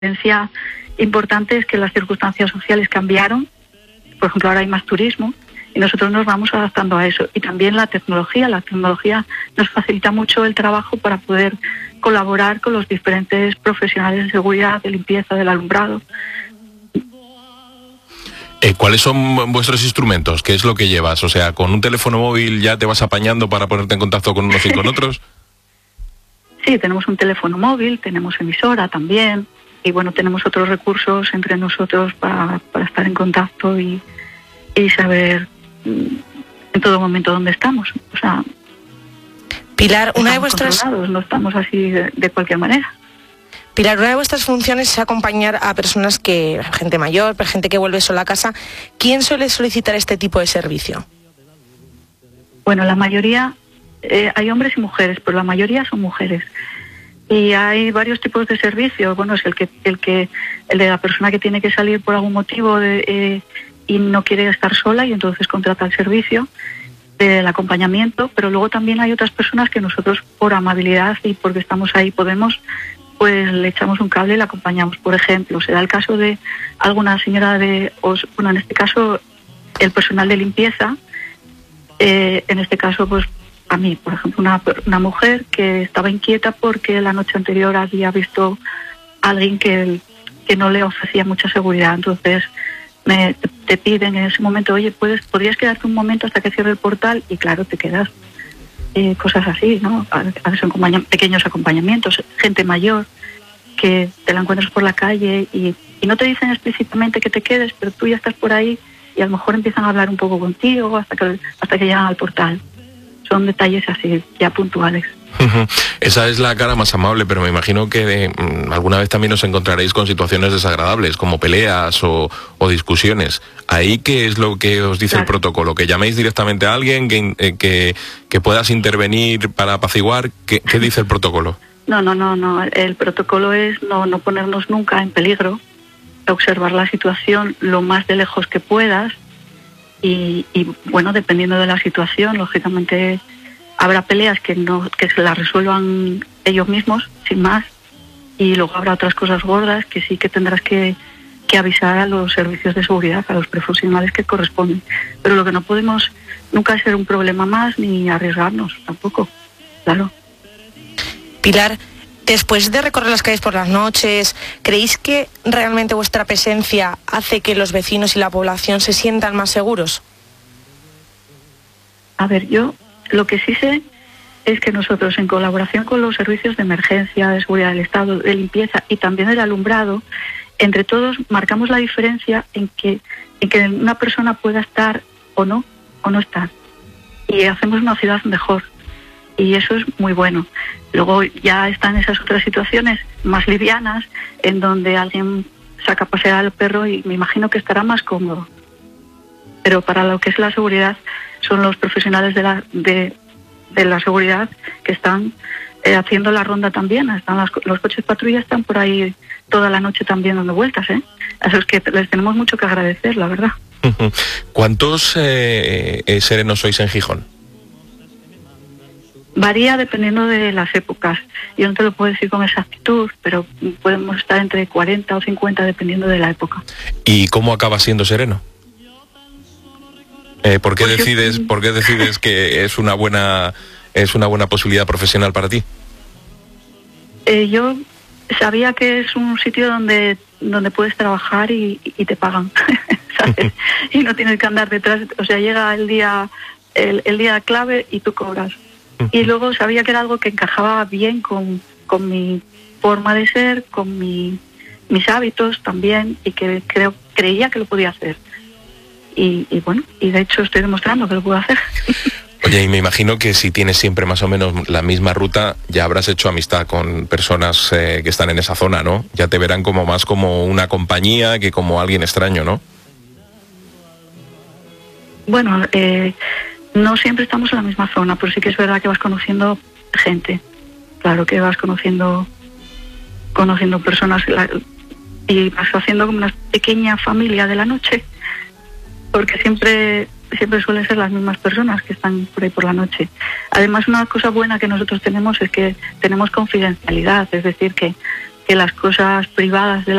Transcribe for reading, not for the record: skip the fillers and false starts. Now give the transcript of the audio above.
diferencia importante es que las circunstancias sociales cambiaron. Por ejemplo, ahora hay más turismo y nosotros nos vamos adaptando a eso. Y también la tecnología nos facilita mucho el trabajo para poder colaborar con los diferentes profesionales de seguridad, de limpieza, del alumbrado. ¿Cuáles son vuestros instrumentos? ¿Qué es lo que llevas? O sea, ¿con un teléfono móvil ya te vas apañando para ponerte en contacto con unos y con otros? Sí, tenemos un teléfono móvil, tenemos emisora también, y bueno, tenemos otros recursos entre nosotros para estar en contacto y saber en todo momento dónde estamos. O sea, Pilar, una de vuestras... no estamos así de cualquier manera. Pilar, una de vuestras funciones es acompañar a personas gente mayor, gente que vuelve sola a casa. ¿Quién suele solicitar este tipo de servicio? Bueno, la mayoría, hay hombres y mujeres, pero la mayoría son mujeres. Y hay varios tipos de servicios. Bueno, es el de la persona que tiene que salir por algún motivo y no quiere estar sola y entonces contrata el servicio del acompañamiento, pero luego también hay otras personas que nosotros, por amabilidad y porque estamos ahí, pues le echamos un cable y la acompañamos. Por ejemplo, se da el caso de alguna señora en este caso, el personal de limpieza, en este caso, pues a mí, por ejemplo, una mujer que estaba inquieta porque la noche anterior había visto a alguien que no le ofrecía mucha seguridad. Entonces te piden en ese momento, oye, ¿podrías quedarte un momento hasta que cierre el portal? Y claro, te quedas. Cosas así, ¿no? A veces son pequeños acompañamientos, gente mayor que te la encuentras por la calle y no te dicen explícitamente que te quedes, pero tú ya estás por ahí y a lo mejor empiezan a hablar un poco contigo hasta que llegan al portal. Son detalles así, ya puntuales. Esa es la cara más amable, pero me imagino que alguna vez también os encontraréis con situaciones desagradables, como peleas o discusiones. ¿Ahí qué es lo que os dice el protocolo? ¿Que llaméis directamente a alguien, que puedas intervenir para apaciguar? ¿Qué dice el protocolo? No. El protocolo es no ponernos nunca en peligro, observar la situación lo más de lejos que puedas y bueno, dependiendo de la situación, lógicamente habrá peleas que se las resuelvan ellos mismos, sin más, y luego habrá otras cosas gordas que sí que tendrás que avisar a los servicios de seguridad, a los profesionales que corresponden. Pero lo que no podemos nunca es ser un problema más ni arriesgarnos tampoco, claro. Pilar, después de recorrer las calles por las noches, ¿creéis que realmente vuestra presencia hace que los vecinos y la población se sientan más seguros? A ver, yo lo que sí sé es que nosotros, en colaboración con los servicios de emergencia, de seguridad del Estado, de limpieza y también del alumbrado, entre todos marcamos la diferencia en que una persona pueda estar o no estar. Y hacemos una ciudad mejor. Y eso es muy bueno. Luego ya están esas otras situaciones más livianas, en donde alguien saca a pasear al perro y me imagino que estará más cómodo. Pero para lo que es la seguridad, son los profesionales de la seguridad que están haciendo la ronda también. Los coches patrulla están por ahí toda la noche también dando vueltas, A esos que les tenemos mucho que agradecer, la verdad. ¿Cuántos serenos sois en Gijón? Varía dependiendo de las épocas. Yo no te lo puedo decir con exactitud, pero podemos estar entre 40 o 50 dependiendo de la época. ¿Y cómo acabas siendo sereno? ¿Por qué decides que es una buena posibilidad profesional para ti? Yo sabía que es un sitio donde puedes trabajar y te pagan, ¿sabes? Y no tienes que andar detrás, o sea, llega el día clave y tú cobras. Y luego sabía que era algo que encajaba bien con mi forma de ser, con mis hábitos también, y que creía que lo podía hacer. Y bueno, y de hecho estoy demostrando que lo puedo hacer. Oye, y me imagino que si tienes siempre más o menos la misma ruta, ya habrás hecho amistad con personas que están en esa zona, ¿no? Ya te verán más como una compañía que como alguien extraño, ¿no? Bueno, no siempre estamos en la misma zona, pero sí que es verdad que vas conociendo gente. Claro que vas conociendo personas y vas haciendo como una pequeña familia de la noche, porque siempre suelen ser las mismas personas que están por ahí por la noche. Además, una cosa buena que nosotros tenemos es que tenemos confidencialidad, es decir, que las cosas privadas de